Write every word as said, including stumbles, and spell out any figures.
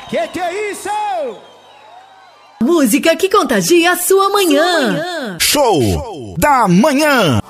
Que que é isso? Música que contagia a sua manhã. Show da manhã.